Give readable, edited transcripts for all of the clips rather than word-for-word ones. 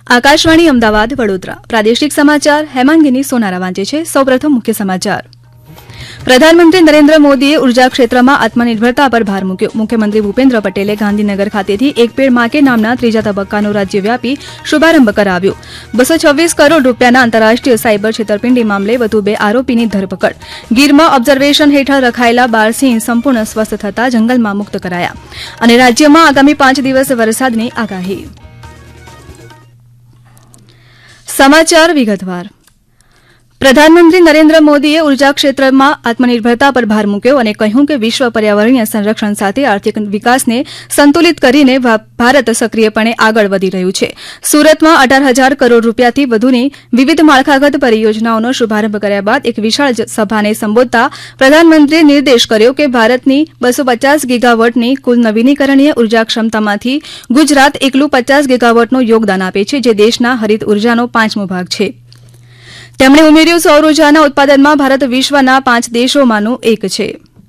આકાશવાણી અમદાવાદ વડોદરા પ્રાદેશિક સમાચાર હેમાંગીની સોનારા વાંચે છે. સૌપ્રથમ મુખ્ય સમાચાર. પ્રધાનમંત્રી નરેન્દ્ર મોદીએ ઉર્જા ક્ષેત્રમાં આત્મનિર્ભરતા પર ભાર મૂક્યો. મુખ્યમંત્રી ભૂપેન્દ્ર પટેલે ગાંધીનગર ખાતેથી એક પેડ માં કે નામના ત્રીજા તબક્કાનો રાજ્યવ્યાપી શુભારંભ કરાવ્યો. 226 કરોડ રૂપિયાના આંતરરાષ્ટ્રીય સાયબર છેતરપિંડી મામલે વધુ 2 આરોપીની ધરપકડ. ગીરમાં ઓબ્ઝર્વેશન હેઠળ રખાયેલા 12 સિંહ સંપૂર્ણ સ્વસ્થ થતા જંગલમાં મુક્ત કરાયા. અને રાજ્યમાં આગામી 5 દિવસ વરસાદની આગાહી. સમાચાર વિગતવાર. પ્રધાનમંત્રી નરેન્દ્ર મોદીએ ઉર્જા ક્ષેત્રમાં આત્મનિર્ભરતા પર ભાર મૂક્યો અને કહ્યું કે વિશ્વ પર્યાવરણીય સંરક્ષણ સાથે આર્થિક વિકાસને સંતુલિત કરીને ભારત સક્રિયપણે આગળ વધી રહ્યું છે. સુરતમાં 18,000 કરોડ રૂપિયાથી વધુની વિવિધ માળખાગત પરિયોજનાઓનો શુભારંભ કર્યા બાદ એક વિશાળ સભાને સંબોધતા પ્રધાનમંત્રીએ નિર્દેશ કર્યો કે ભારતની 250 ગીગાવોટની કુલ નવીનીકરણીય ઉર્જા ક્ષમતામાંથી ગુજરાત એકલું 50 ગીગાવોટનું યોગદાન આપે છે, જે દેશના હરિત ઉર્જાનો 5મો ભાગ છે. તેમણે ઉમેર્યું, સૌર ઉર્જાના ઉત્પાદનમાં ભારત વિશ્વના 5 देशोंमाનું એક છે.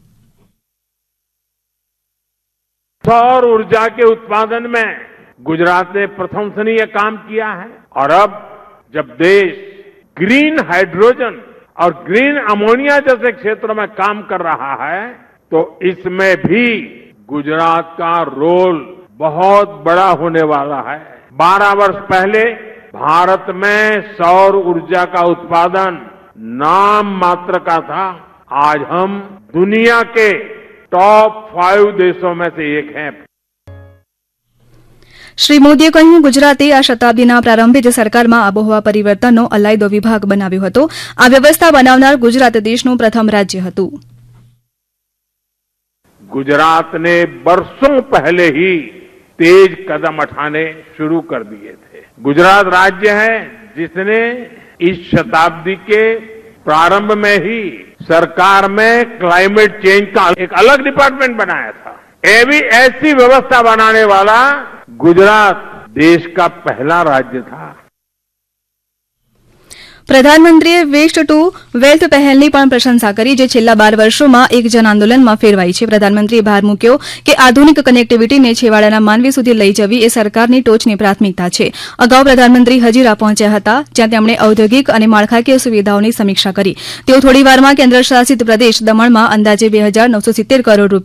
सौर ऊर्जा के उत्पादन में गुजरात ने प्रशंसनीय काम किया है और अब जब देश ग्रीन हाइड्रोजन और ग्रीन अमोनिया जैसे क्षेत्रों में काम कर रहा है तो इसमें भी गुजरात का रोल बहुत बड़ा होने वाला है. 12 वर्ष पहले भारत में सौर ऊर्जा का उत्पादन नाम मात्र का था. आज हम दुनिया के टॉप 5 देशों में से एक हैं. શ્રી મોદીએ કહ્યું, ગુજરાતે આ શતાબ્દીના પ્રારંભે જ સરકારમાં આબોહવા પરિવર્તનનો અલાયદો વિભાગ બનાવ્યો હતો. આ વ્યવસ્થા બનાવનાર ગુજરાત દેશનું પ્રથમ રાજ્ય હતું. गुजरात ने बरसों पहले ही तेज कदम उठाने शुरू कर दिए थे. गुजरात राज्य है जिसने इस शताब्दी के प्रारंभ में ही सरकार में क्लाइमेट चेंज का एक अलग डिपार्टमेंट बनाया था. ऐसी व्यवस्था बनाने वाला गुजरात देश का पहला राज्य था. પ્રધાનમંત્રીએ વેસ્ટ ટુ વેલ્થ પહેલની પણ પ્રશંસા કરી, જે છેલ્લા 12 વર્ષોમાં એક જન આંદોલનમાં ફેરવાઈ છે. પ્રધાનમંત્રીએ ભાર મૂક્યો કે આધુનિક કનેક્ટિવિટીને છેવાડાના માનવી સુધી લઈ જવી એ સરકારની ટોચની પ્રાથમિકતા છે. અગાઉ પ્રધાનમંત્રી હજીરા પહોંચ્યા હતા, જ્યાં તેમણે ઔદ્યોગિક અને માળખાકીય સુવિધાઓની સમીક્ષા કરી. તેઓ થોડીવારમાં કેન્દ્ર શાસિત પ્રદેશ દમણમાં અંદાજે 2,970 કરોડ